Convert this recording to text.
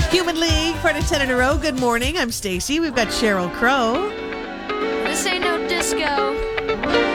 Human League, part of 10 in a row. Good morning. I'm Stacey. We've got Sheryl Crow. This ain't no disco.